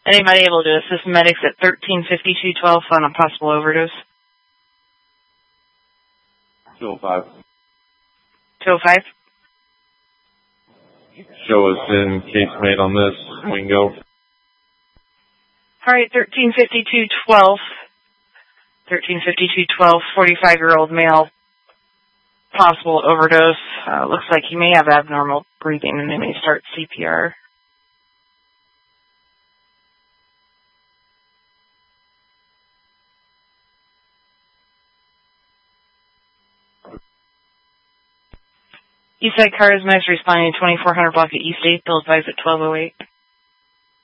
Anybody able to assist medics at 135212 on a possible overdose? 205. 205? Show us in case made on this. We can go. Alright, 135212. 135212, 45-year-old male, possible overdose. Looks like he may have abnormal breathing and they may start CPR. Eastside Cars, next responding 2400 block at East 8th, bill advised at 1208.